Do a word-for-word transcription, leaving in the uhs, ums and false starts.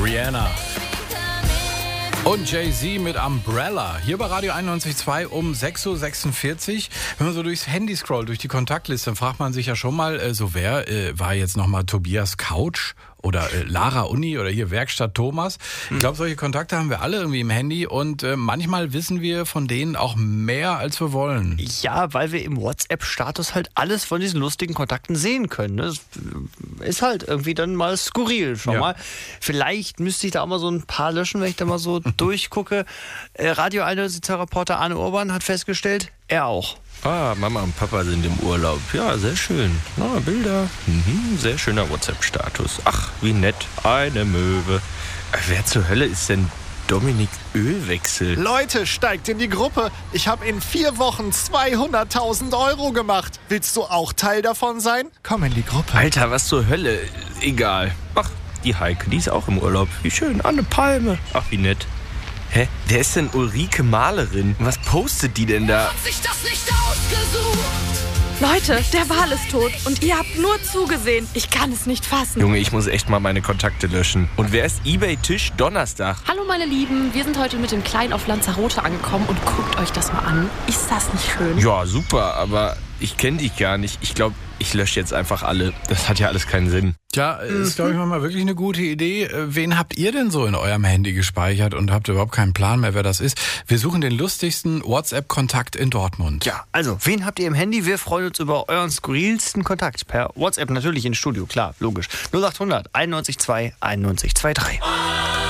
Rihanna. Und Jay-Z mit Umbrella. Hier bei Radio einundneunzig Komma zwei um sechs Uhr sechsundvierzig. Wenn man so durchs Handy scrollt, durch die Kontaktliste, dann fragt man sich ja schon mal, äh, so wer äh, war jetzt nochmal Tobias Couch? Oder äh, Lara Uni oder hier Werkstatt Thomas. Ich glaube, solche Kontakte haben wir alle irgendwie im Handy und äh, manchmal wissen wir von denen auch mehr, als wir wollen. Ja, weil wir im WhatsApp-Status halt alles von diesen lustigen Kontakten sehen können. Das ist halt irgendwie dann mal skurril. Schau Ja. mal, vielleicht müsste ich da auch mal so ein paar löschen, wenn ich da mal so durchgucke. Äh, Radio einundneunzig-Reporter Arne Urban hat festgestellt, er auch. Ah, Mama und Papa sind im Urlaub. Ja, sehr schön. Na, Bilder. Mhm, sehr schöner WhatsApp-Status. Ach, wie nett. Eine Möwe. Äh, Wer zur Hölle ist denn Dominik Ölwechsel? Leute, steigt in die Gruppe. Ich habe in vier Wochen zweihunderttausend Euro gemacht. Willst du auch Teil davon sein? Komm in die Gruppe. Alter, was zur Hölle? Egal. Ach, die Heike, die ist auch im Urlaub. Wie schön. An eine Palme. Ach, wie nett. Hä? Wer ist denn Ulrike Malerin? Was postet die denn da? sich das nicht ausgesucht. Leute, der Wal ist tot und ihr habt nur zugesehen. Ich kann es nicht fassen. Junge, ich muss echt mal meine Kontakte löschen. Und wer ist eBay-Tisch Donnerstag? Hallo meine Lieben, wir sind heute mit dem Kleinen auf Lanzarote angekommen und guckt euch das mal an. Ist das nicht schön? Ja, super, aber ich kenne dich gar nicht. Ich glaube, ich lösche jetzt einfach alle. Das hat ja alles keinen Sinn. Tja, ist, glaube ich, mal wirklich eine gute Idee. Äh, Wen habt ihr denn so in eurem Handy gespeichert und habt überhaupt keinen Plan mehr, wer das ist? Wir suchen den lustigsten WhatsApp-Kontakt in Dortmund. Ja, also, wen habt ihr im Handy? Wir freuen uns über euren skurrilsten Kontakt. Per WhatsApp natürlich ins Studio, klar, logisch. null acht hundert einundneunzig Komma zwei einundneunzig Komma drei.